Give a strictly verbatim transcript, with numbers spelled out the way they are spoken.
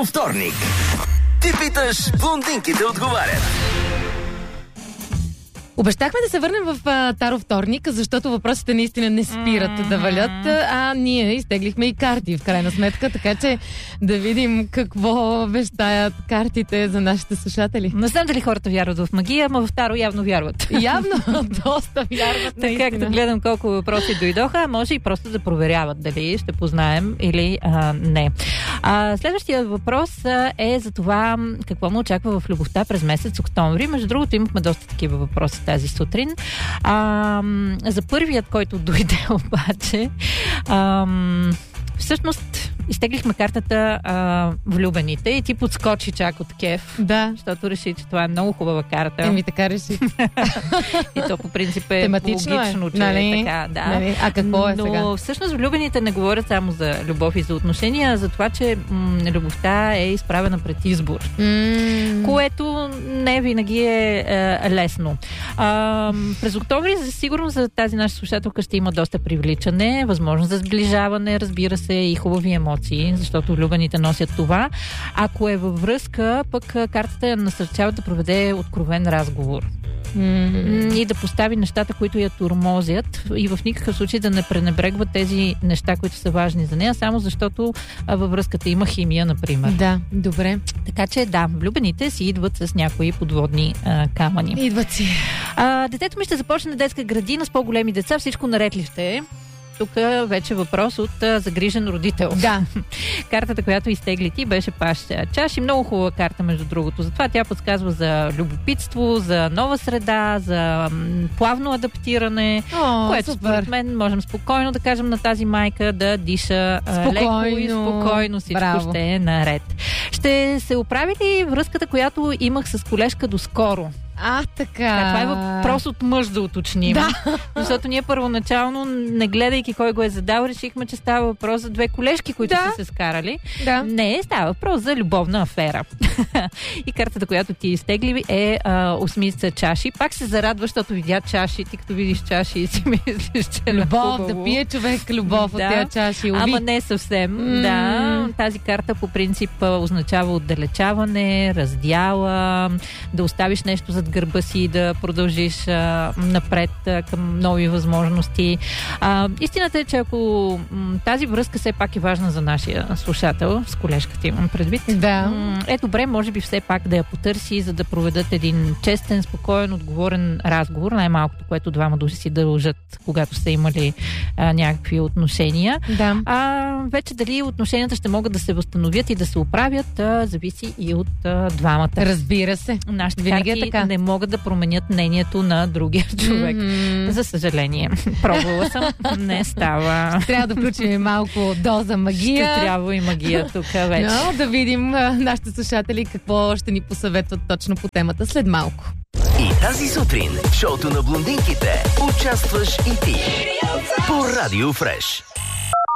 Таро вторник. Ти питаш, блондинките отговарят. Обещахме да се върнем в а, Таро вторник, защото въпросите наистина не спират mm-hmm. да валят, а ние изтеглихме и карти в крайна сметка, така че да видим какво вещаят картите за нашите слушатели. Не знам дали хората вярват в магия, ама в Таро явно вярват. Явно, доста вярват. Така като гледам колко въпроси дойдоха, може и просто да проверяват дали ще познаем или а, не. А, следващия въпрос а, е за това какво ме очаква в любовта през месец октомври. Между другото имахме доста такива въпроси тази сутрин. А, за първият, който дойде обаче, а, всъщност изтеглихме картата а, влюбените и ти подскочи чак от кеф. Да. Защото реши, че това е много хубава карта. Еми така реши. И то по принцип е тематично логично, е. че нали? е така. Да. Нали? А какво е Но, сега? Но всъщност влюбените не говорят само за любов и за отношения, а за това, че м- любовта е изправена пред избор. Mm. Което не винаги е, е лесно. А, през октомври, за сигурно за тази наша слушателка ще има доста привличане, възможност за сближаване, разбира се, и хубави емоции, защото влюбените носят това. Ако е във връзка, пък картата я насърчава да проведе откровен разговор. Mm-hmm. И да постави нещата, които я тормозят, и в никакъв случай да не пренебрегва тези неща, които са важни за нея, само защото а, във връзката има химия, например. Да, добре. Така че да, влюбените си идват с някои подводни а, камъни. Идват си. А, детето ми ще започне детска градина с по-големи деца. Всичко наред ли ще е? Тук вече въпрос от а, загрижен родител. Да. Картата, която изтегли ти, беше паш чаш и много хубава карта, между другото. Затова тя подсказва за любопитство, за нова среда, за м, плавно адаптиране, О, което супер. според мен можем спокойно да кажем на тази майка да диша а, леко и спокойно, всичко Браво. ще е наред. Ще се оправи ли връзката, която имах с колежка доскоро? А, така. А, това е въпрос от мъж да уточним. Да. Защото ние първоначално, не гледайки кой го е задал, решихме, че става въпрос за две колежки, които Да. са се скарали. Да. Не, става въпрос за любовна афера. И картата, която ти изтегли, е а, осмица чаши. Пак се зарадва, защото видя чаши. Ти като видиш чаши и си мислиш, че е Любов, хубаво. да пие човек любов Да. от тези чаши. Уви. Ама не съвсем. Mm. Да, тази карта по принцип означава отдалечаване, раздяла, да оставиш нещо зад гърба си и да продължиш а, напред а, към нови възможности. А, истината е, че ако м, тази връзка все пак е важна за нашия слушател, с колежката имам предвид, Да. м, е добре, може би все пак да я потърси, за да проведат един честен, спокоен, отговорен разговор, най-малкото, което двама души си дължат, когато са имали а, някакви отношения. Да. А вече дали отношенията ще могат да се възстановят и да се оправят, а, зависи и от а, двамата. Разбира се. Нашите Винаги е карти така. не могат да променят мнението на другия човек. Mm-hmm. За съжаление. Пробвала съм. Не става. Трябва да включим малко доза магия. Ще трябва и магия тук вече. Но да видим а, нашите слушатели какво ще ни посъветват точно по темата след малко. И тази сутрин в шоуто на блондинките участваш и ти по Радио Фреш.